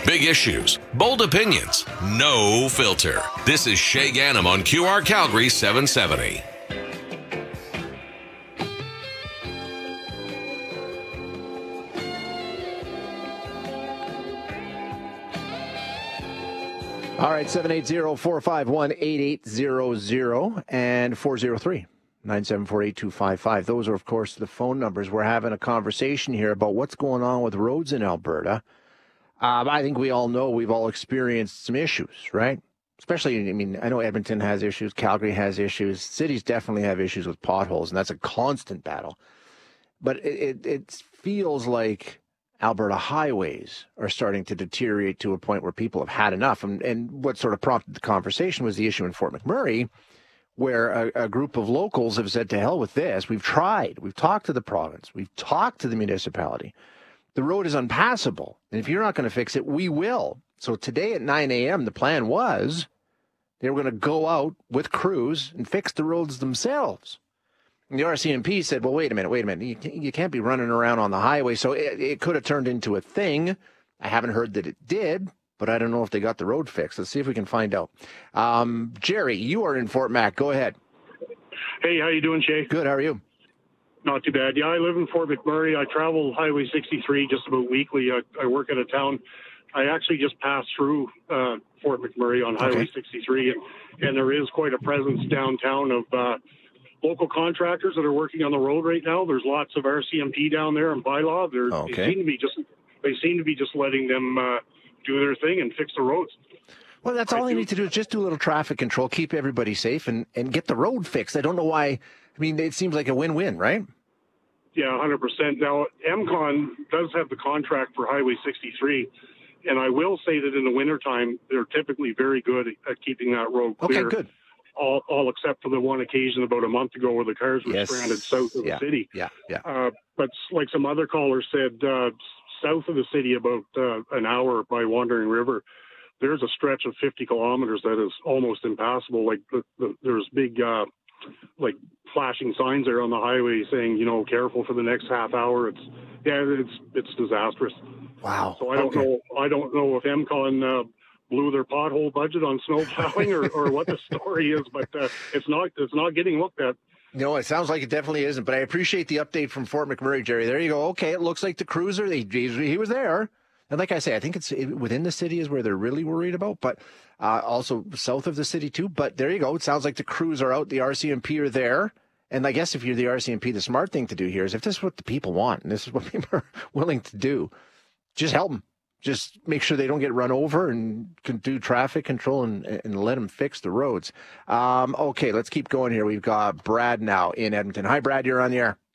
Big issues, bold opinions, no filter. This is Shay Ganem on QR Calgary 770. All right, 780-451-8800 and 403-974-8255. Those are, of course, the phone numbers. We're having a conversation here about what's going on with roads in Alberta. I think we all know we've all experienced some issues, right? Especially, I mean, I know Edmonton has issues, Calgary has issues. Cities definitely have issues with potholes, and that's a constant battle. But it feels like Alberta highways are starting to deteriorate to a point where people have had enough. And what sort of prompted the conversation was the issue in Fort McMurray, where a group of locals have said, to hell with this. We've tried. We've talked to the province. We've talked to the municipality. The road is unpassable. And if you're not going to fix it, we will. So today at 9 a.m., the plan was they were going to go out with crews and fix the roads themselves. And the RCMP said, well, wait a minute. You can't be running around on the highway. So it could have turned into a thing. I haven't heard that it did, but I don't know if they got the road fixed. Let's see if we can find out. Jerry, you are in Fort Mac. Go ahead. Hey, how you doing, Shay? Good. How are you? Not too bad. Yeah, I live in Fort McMurray. I travel Highway 63 just about weekly. I work at a town. I actually just passed through Fort McMurray on Highway 63, and there is quite a presence downtown of local contractors that are working on the road right now. There's lots of RCMP down there and bylaw. They seem to be just letting them do their thing and fix the roads. Well, that's all they need to do is just do a little traffic control, keep everybody safe, and get the road fixed. I don't know why. I mean, it seems like a win-win, right? Yeah, 100%. Now, MCON does have the contract for Highway 63, and I will say that in the wintertime, they're typically very good at keeping that road clear. Okay, good. All except for the one occasion about a month ago where the cars were stranded south of the city. Yeah. But like some other callers said, south of the city, about an hour by Wandering River, there's a stretch of 50 kilometers that is almost impassable. Like there's big like flashing signs there on the highway saying, careful for the next half hour. It's disastrous. Wow. So I don't know if MCON blew their pothole budget on snow plowing or what the story is, but it's not getting looked at. No, it sounds like it definitely isn't, but I appreciate the update from Fort McMurray, Jerry. There you go. Okay, it looks like the cruiser, he was there. And like I say, I think it's within the city is where they're really worried about, but also south of the city too. But there you go. It sounds like the crews are out. The RCMP are there. And I guess if you're the RCMP, the smart thing to do here is if this is what the people want and this is what people are willing to do, just help them. Just make sure they don't get run over and can do traffic control and let them fix the roads. Okay, let's keep going here. We've got Brad now in Edmonton. Hi, Brad. You're on the air.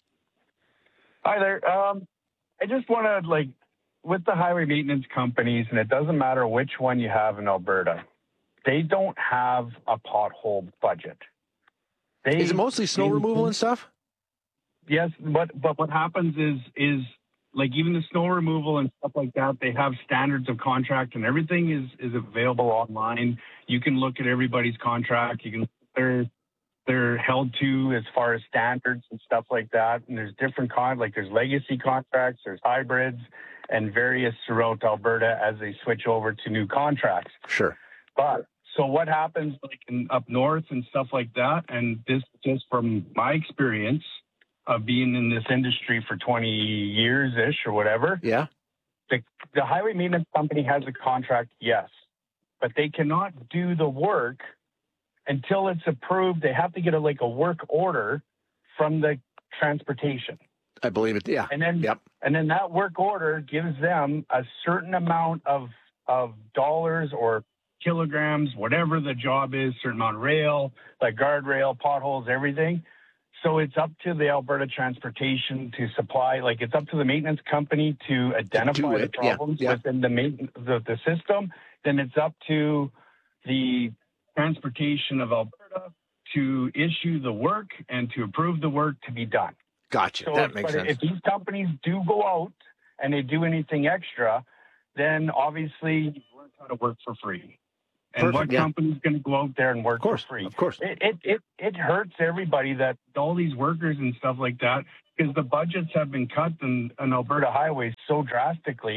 Hi there. I just want to, with the highway maintenance companies, and it doesn't matter which one you have in Alberta, they don't have a pothole budget. Is it mostly snow removal and stuff? Yes, but what happens is like even the snow removal and stuff like that, they have standards of contract and everything is available online. You can look at everybody's contract. You can they're held to as far as standards and stuff like that. And there's different there's legacy contracts, there's hybrids, and various throughout Alberta as they switch over to new contracts. Sure. But so what happens up north and stuff like that, and this just from my experience of being in this industry for 20 years-ish or whatever. Yeah. The highway maintenance company has a contract, yes, but they cannot do the work until it's approved. They have to get a work order from the transportation. I believe it. Yeah. And then that work order gives them a certain amount of dollars or kilograms, whatever the job is, certain amount of rail, like guardrail, potholes, everything. So it's up to the Alberta Transportation to supply, it's up to the maintenance company to identify the problems within the system. Then it's up to the Transportation of Alberta to issue the work and to approve the work to be done. Gotcha. So that makes sense. If these companies do go out and they do anything extra, then obviously you've learned how to work for free. And what company's going to go out there and work for free? Of course. It hurts everybody that all these workers and stuff like that, because the budgets have been cut in Alberta highways so drastically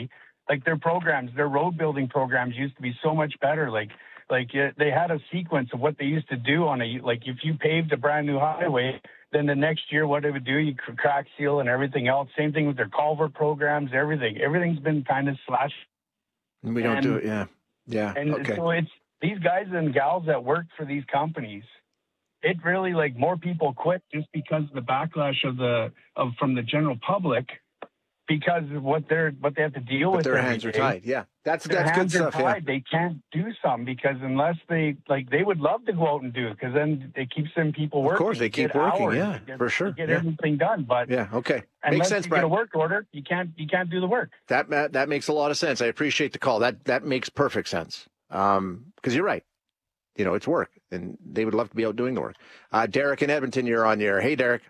Like their programs, their road building programs used to be so much better. Like they had a sequence of what they used to do if you paved a brand new highway, then the next year what it would do, you could crack seal and everything else. Same thing with their culvert programs, everything's been kind of slashed. We don't do it. Yeah. And okay. so it's these guys and gals that work for these companies. It really, like, more people quit just because of the backlash from the general public, because of what they have to deal with. Their hands are tied. Yeah, that's good stuff. Yeah. Yeah. They can't do something because unless they would love to go out and do it, because then it keeps them people working. Of course, they keep working. Yeah, for sure. Get everything done, but yeah, okay, makes sense. You get a work order, you can't do the work. That makes a lot of sense. I appreciate the call. That makes perfect sense. Because you're right. You know, it's work, and they would love to be out doing the work. Derek in Edmonton, you're on the air. Hey, Derek.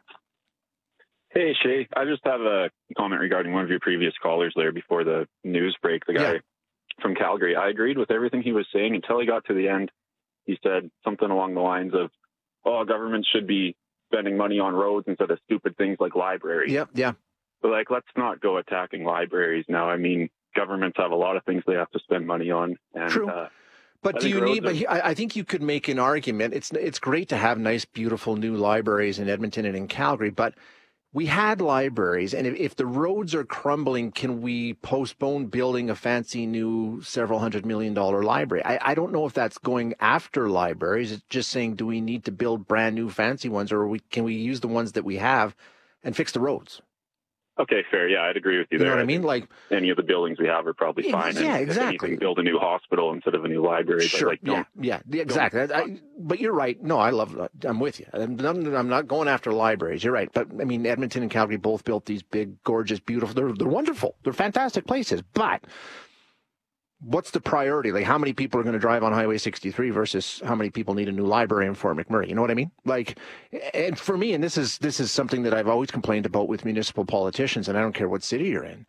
Hey, Shay. I just have a comment regarding one of your previous callers there before the news break, the guy from Calgary. I agreed with everything he was saying until he got to the end. He said something along the lines of, government should be spending money on roads instead of stupid things like libraries. Yep, yeah. But, let's not go attacking libraries now. I mean, governments have a lot of things they have to spend money on. And, true. But do you need? But I think you could make an argument. It's great to have nice, beautiful new libraries in Edmonton and in Calgary, but we had libraries, and if the roads are crumbling, can we postpone building a fancy new several $100 million library? I don't know if that's going after libraries. It's just saying, do we need to build brand new fancy ones, or can we use the ones that we have and fix the roads? Okay, fair. Yeah, I'd agree with you there. You know what I mean? Like any of the buildings we have are probably fine. Yeah, and exactly. If anything, build a new hospital instead of a new library. Sure. But Exactly. But you're right. No, I'm with you. I'm not going after libraries. You're right. But I mean, Edmonton and Calgary both built these big, gorgeous, beautiful. They're wonderful. They're fantastic places. But what's the priority? Like, how many people are going to drive on Highway 63 versus how many people need a new library in Fort McMurray? You know what I mean? Like, and for me, and this is something that I've always complained about with municipal politicians, and I don't care what city you're in.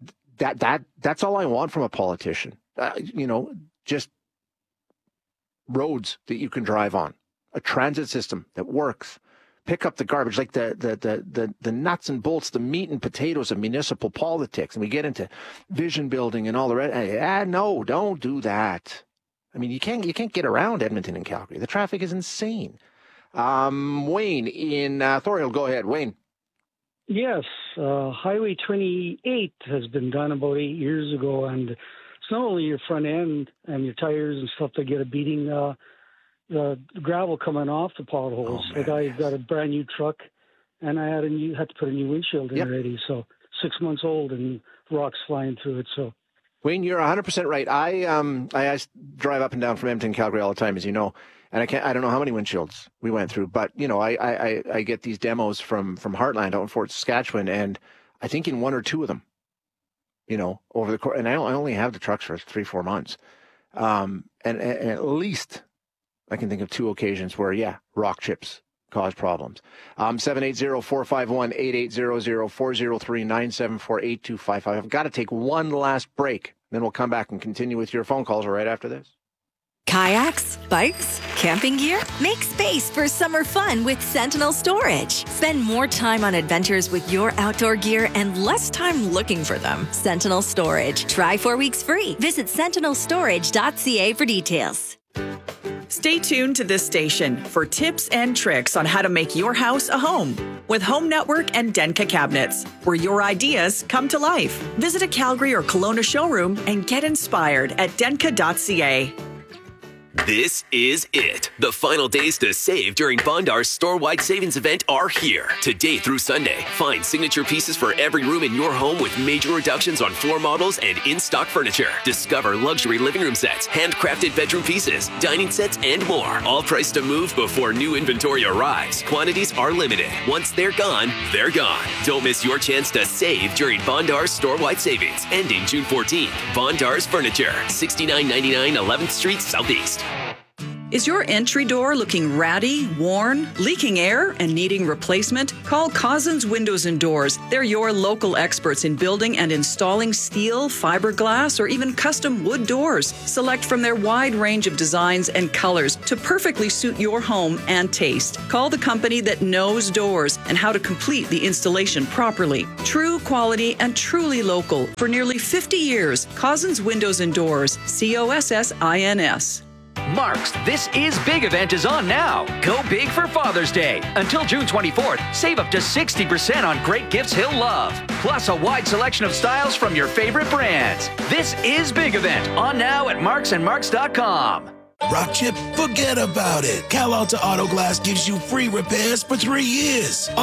That's all I want from a politician. Just roads that you can drive on, a transit system that works. Pick up the garbage, like the nuts and bolts, the meat and potatoes of municipal politics, and we get into vision building and all the rest. No, don't do that. I mean, you can't get around Edmonton and Calgary. The traffic is insane. Wayne in Thorhill, go ahead, Wayne. Yes, Highway 28 has been done about 8 years ago, and it's not only your front end and your tires and stuff that get a beating. The gravel coming off the potholes. The guy's got a brand new truck, and I had to put a new windshield in already. So 6 months old and rocks flying through it. So, Wayne, you're 100% right. I drive up and down from Edmonton, Calgary all the time, as you know, and I don't know how many windshields we went through, but I get these demos from Heartland out in Fort Saskatchewan, and I think in one or two of them, over the course, and I only have the trucks for 3-4 months, and at least I can think of two occasions where, rock chips cause problems. 780-451-8800, 403-974-8255. I've got to take one last break. Then we'll come back and continue with your phone calls right after this. Kayaks, bikes, camping gear? Make space for summer fun with Sentinel Storage. Spend more time on adventures with your outdoor gear and less time looking for them. Sentinel Storage. Try 4 weeks free. Visit sentinelstorage.ca for details. Stay tuned to this station for tips and tricks on how to make your house a home with Home Network and Denka Cabinets, where your ideas come to life. Visit a Calgary or Kelowna showroom and get inspired at denka.ca. This is it. The final days to save during Bondar's store-wide savings event are here. Today through Sunday, find signature pieces for every room in your home with major reductions on floor models and in-stock furniture. Discover luxury living room sets, handcrafted bedroom pieces, dining sets, and more. All priced to move before new inventory arrives. Quantities are limited. Once they're gone, they're gone. Don't miss your chance to save during Bondar's store-wide savings, ending June 14th. Bondar's Furniture, $69.99 11th Street Southeast. Is your entry door looking ratty, worn, leaking air, and needing replacement? Call Cousins Windows and Doors. They're your local experts in building and installing steel, fiberglass, or even custom wood doors. Select from their wide range of designs and colors to perfectly suit your home and taste. Call the company that knows doors and how to complete the installation properly. True quality and truly local. For nearly 50 years, Cousins Windows and Doors. COSSINS. Mark's This Is Big event is on now. Go big for Father's Day. Until June 24th, save up to 60% on great gifts he'll love. Plus a wide selection of styles from your favorite brands. This Is Big event on now at marksandmarks.com. Rock Chip, forget about it. Cal Alta Auto Glass gives you free repairs for 3 years.